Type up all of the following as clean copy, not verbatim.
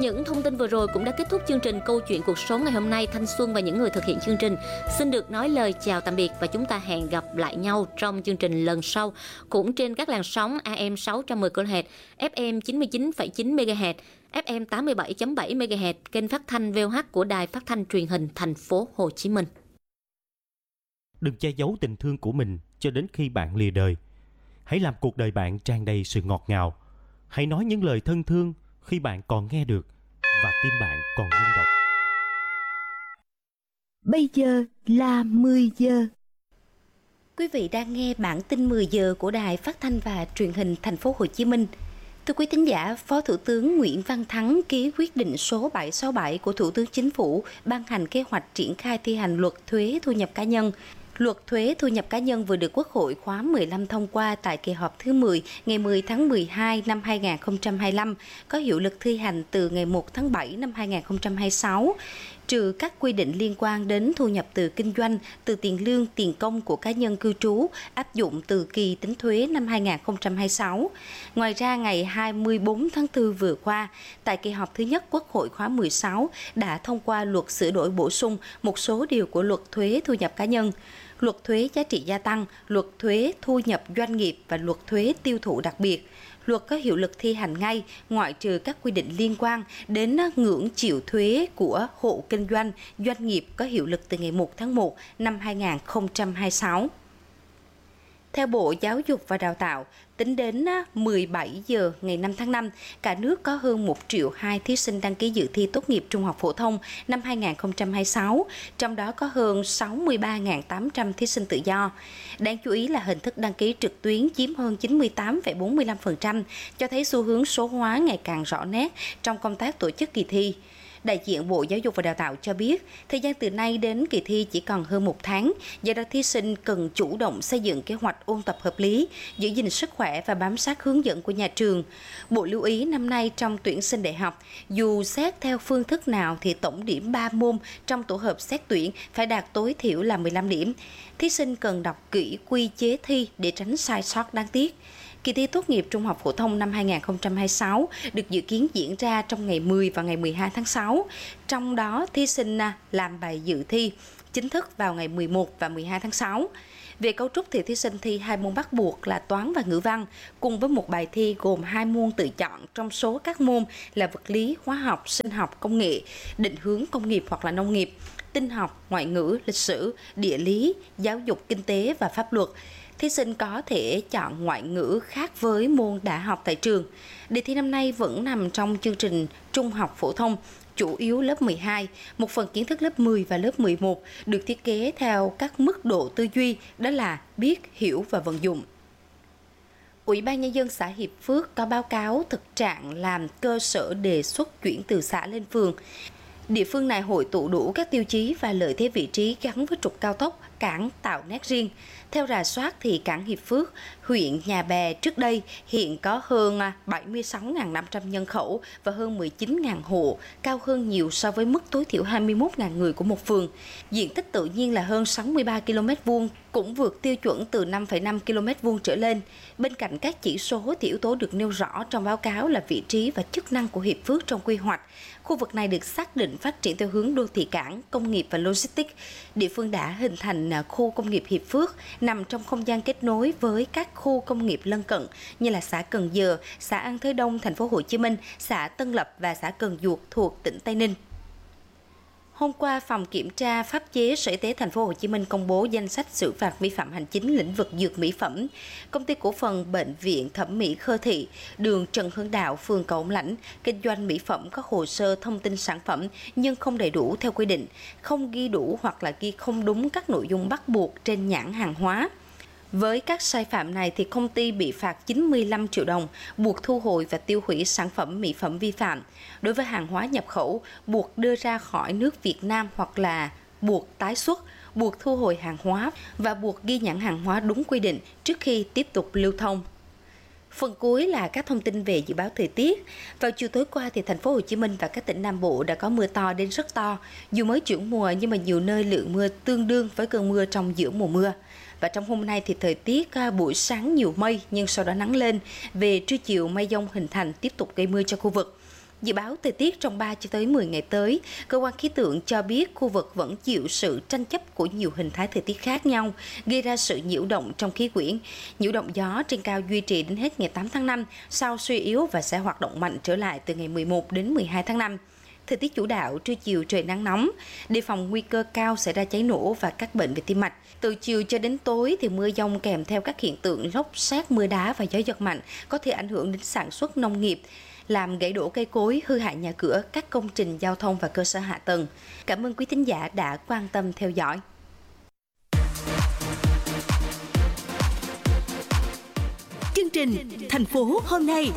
Những thông tin vừa rồi cũng đã kết thúc chương trình Câu chuyện cuộc sống ngày hôm nay. Thanh Xuân và những người thực hiện chương trình xin được nói lời chào tạm biệt và chúng ta hẹn gặp lại nhau trong chương trình lần sau, cũng trên các làn sóng AM 610 kHz, FM 99,9 MHz, FM 87.7 MHz, kênh phát thanh VOH của Đài Phát thanh Truyền hình Thành phố Hồ Chí Minh. Đừng che giấu tình thương của mình cho đến khi bạn lìa đời. Hãy làm cuộc đời bạn tràn đầy sự ngọt ngào. Hãy nói những lời thân thương khi bạn còn nghe được và tim bạn còn rung động. Bây giờ là 10 giờ. Quý vị đang nghe bản tin 10 giờ của Đài Phát thanh và Truyền hình Thành phố Hồ Chí Minh. Thưa quý thính giả, Phó Thủ tướng Nguyễn Văn Thắng ký quyết định số 767 của Thủ tướng Chính phủ ban hành kế hoạch triển khai thi hành luật thuế thu nhập cá nhân. Luật thuế thu nhập cá nhân vừa được Quốc hội khóa 15 thông qua tại kỳ họp thứ 10 ngày 10 tháng 12 năm 2025, có hiệu lực thi hành từ ngày 1 tháng 7 năm 2026, trừ các quy định liên quan đến thu nhập từ kinh doanh, từ tiền lương, tiền công của cá nhân cư trú, áp dụng từ kỳ tính thuế năm 2026. Ngoài ra, ngày 24 tháng 4 vừa qua, tại kỳ họp thứ nhất Quốc hội khóa 16 đã thông qua luật sửa đổi bổ sung một số điều của luật thuế thu nhập cá nhân, luật thuế giá trị gia tăng, luật thuế thu nhập doanh nghiệp và luật thuế tiêu thụ đặc biệt. Luật có hiệu lực thi hành ngay, ngoại trừ các quy định liên quan đến ngưỡng chịu thuế của hộ kinh doanh, doanh nghiệp có hiệu lực từ ngày 1 tháng 1 năm 2026. Theo Bộ Giáo dục và Đào tạo, tính đến 17 giờ ngày 5 tháng 5, cả nước có hơn 1,2 triệu thí sinh đăng ký dự thi tốt nghiệp trung học phổ thông năm 2026, trong đó có hơn 63.800 thí sinh tự do. Đáng chú ý là hình thức đăng ký trực tuyến chiếm hơn 98,45%, cho thấy xu hướng số hóa ngày càng rõ nét trong công tác tổ chức kỳ thi. Đại diện Bộ Giáo dục và Đào tạo cho biết, thời gian từ nay đến kỳ thi chỉ còn hơn 1 tháng, do đó thí sinh cần chủ động xây dựng kế hoạch ôn tập hợp lý, giữ gìn sức khỏe và bám sát hướng dẫn của nhà trường. Bộ lưu ý năm nay trong tuyển sinh đại học, dù xét theo phương thức nào thì tổng điểm 3 môn trong tổ hợp xét tuyển phải đạt tối thiểu là 15 điểm. Thí sinh cần đọc kỹ quy chế thi để tránh sai sót đáng tiếc. Kỳ thi tốt nghiệp trung học phổ thông năm 2026 được dự kiến diễn ra trong ngày 10 và ngày 12 tháng 6. Trong đó, thí sinh làm bài dự thi chính thức vào ngày 11 và 12 tháng 6. Về cấu trúc thì thí sinh thi 2 môn bắt buộc là toán và ngữ văn, cùng với một bài thi gồm 2 môn tự chọn trong số các môn là vật lý, hóa học, sinh học, công nghệ, định hướng công nghiệp hoặc là nông nghiệp, tin học, ngoại ngữ, lịch sử, địa lý, giáo dục, kinh tế và pháp luật. Thí sinh có thể chọn ngoại ngữ khác với môn đã học tại trường. Đề thi năm nay vẫn nằm trong chương trình trung học phổ thông, chủ yếu lớp 12, một phần kiến thức lớp 10 và lớp 11 được thiết kế theo các mức độ tư duy, đó là biết, hiểu và vận dụng. Ủy ban Nhân dân xã Hiệp Phước có báo cáo thực trạng làm cơ sở đề xuất chuyển từ xã lên phường. Địa phương này hội tụ đủ các tiêu chí và lợi thế vị trí gắn với trục cao tốc, cảng tạo nét riêng. Theo rà soát thì cảng Hiệp Phước, huyện Nhà Bè trước đây hiện có hơn 76.500 nhân khẩu và hơn 19.000 hộ, cao hơn nhiều so với mức tối thiểu 21.000 người của một phường. Diện tích tự nhiên là hơn 63 km2, cũng vượt tiêu chuẩn từ 5,5 km2 trở lên. Bên cạnh các chỉ số thì yếu tố được nêu rõ trong báo cáo là vị trí và chức năng của Hiệp Phước trong quy hoạch. Khu vực này được xác định phát triển theo hướng đô thị cảng, công nghiệp và logistics. Địa phương đã hình thành khu công nghiệp Hiệp Phước nằm trong không gian kết nối với các khu công nghiệp lân cận như là xã Cần Giờ, xã An Thới Đông, thành phố Hồ Chí Minh, xã Tân Lập và xã Cần Duộc thuộc tỉnh Tây Ninh. Hôm qua, Phòng Kiểm tra Pháp chế Sở Y tế Thành phố Hồ Chí Minh công bố danh sách xử phạt vi phạm hành chính lĩnh vực dược mỹ phẩm. Công ty cổ phần Bệnh viện Thẩm mỹ Khơ Thị, đường Trần Hưng Đạo, phường Cầu Lãnh, kinh doanh mỹ phẩm có hồ sơ thông tin sản phẩm nhưng không đầy đủ theo quy định, không ghi đủ hoặc là ghi không đúng các nội dung bắt buộc trên nhãn hàng hóa. Với các sai phạm này thì công ty bị phạt 95 triệu đồng, buộc thu hồi và tiêu hủy sản phẩm mỹ phẩm vi phạm. Đối với hàng hóa nhập khẩu, buộc đưa ra khỏi nước Việt Nam hoặc là buộc tái xuất, buộc thu hồi hàng hóa và buộc ghi nhãn hàng hóa đúng quy định trước khi tiếp tục lưu thông. Phần cuối là các thông tin về dự báo thời tiết. Vào chiều tối qua thì thành phố Hồ Chí Minh và các tỉnh Nam Bộ đã có mưa to đến rất to. Dù mới chuyển mùa nhưng mà nhiều nơi lượng mưa tương đương với cơn mưa trong giữa mùa mưa. Và trong hôm nay thì thời tiết buổi sáng nhiều mây nhưng sau đó nắng lên, về trưa chiều mây dông hình thành tiếp tục gây mưa cho khu vực. Dự báo thời tiết trong 3 cho tới 10 ngày tới, cơ quan khí tượng cho biết khu vực vẫn chịu sự tranh chấp của nhiều hình thái thời tiết khác nhau, gây ra sự nhiễu động trong khí quyển. Nhiễu động gió trên cao duy trì đến hết ngày 8 tháng 5, sau suy yếu và sẽ hoạt động mạnh trở lại từ ngày 11 đến 12 tháng 5. Thời tiết chủ đạo, trưa chiều trời nắng nóng, đề phòng nguy cơ cao xảy ra cháy nổ và các bệnh về tim mạch. Từ chiều cho đến tối thì mưa dông kèm theo các hiện tượng lốc sét, mưa đá và gió giật mạnh có thể ảnh hưởng đến sản xuất nông nghiệp, làm gãy đổ cây cối, hư hại nhà cửa, các công trình giao thông và cơ sở hạ tầng. Cảm ơn quý thính giả đã quan tâm theo dõi. Chương trình Thành phố hôm nay.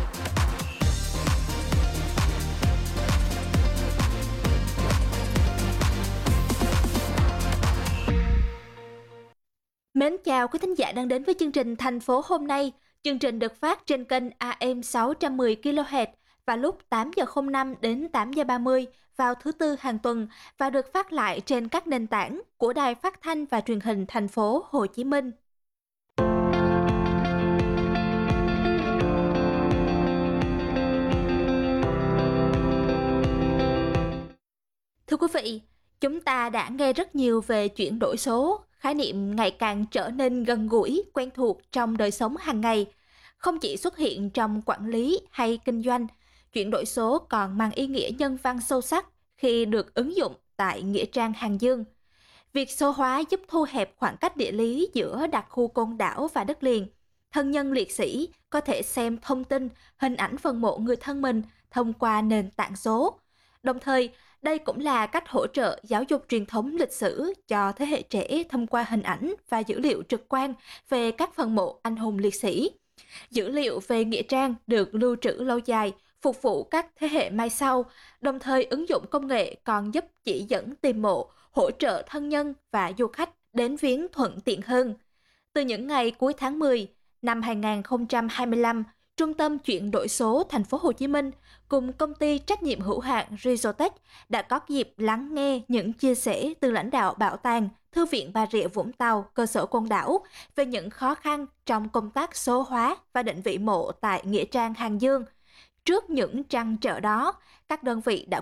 Mến chào quý thính giả đang đến với chương trình Thành phố hôm nay. Chương trình được phát trên kênh AM 610 kHz vào lúc 8 giờ 05 đến 8 giờ 30 vào thứ Tư hàng tuần và được phát lại trên các nền tảng của Đài Phát thanh và Truyền hình Thành phố Hồ Chí Minh. Thưa quý vị, chúng ta đã nghe rất nhiều về chuyển đổi số, khái niệm ngày càng trở nên gần gũi, quen thuộc trong đời sống hàng ngày. Không chỉ xuất hiện trong quản lý hay kinh doanh, chuyển đổi số còn mang ý nghĩa nhân văn sâu sắc khi được ứng dụng tại Nghĩa trang Hàng Dương. Việc số hóa giúp thu hẹp khoảng cách địa lý giữa đặc khu côn đảo và đất liền. Thân nhân liệt sĩ có thể xem thông tin, hình ảnh phần mộ người thân mình thông qua nền tảng số. Đồng thời, đây cũng là cách hỗ trợ giáo dục truyền thống lịch sử cho thế hệ trẻ thông qua hình ảnh và dữ liệu trực quan về các phần mộ anh hùng liệt sĩ. Dữ liệu về nghĩa trang được lưu trữ lâu dài, phục vụ các thế hệ mai sau, đồng thời ứng dụng công nghệ còn giúp chỉ dẫn tìm mộ, hỗ trợ thân nhân và du khách đến viếng thuận tiện hơn. Từ những ngày cuối tháng 10 năm 2025, Trung tâm chuyển đổi số Thành phố Hồ Chí Minh cùng công ty trách nhiệm hữu hạn Rizotech đã có dịp lắng nghe những chia sẻ từ lãnh đạo Bảo tàng, Thư viện Bà Rịa Vũng Tàu, cơ sở Côn Đảo về những khó khăn trong công tác số hóa và định vị mộ tại Nghĩa trang Hàng Dương. Trước những trăn trở đó, các đơn vị đã